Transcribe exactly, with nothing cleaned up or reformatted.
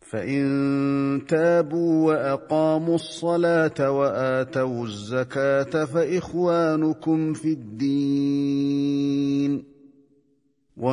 فإن تابوا وأقاموا الصلاة وآتوا الزكاة فإخوانكم في الدين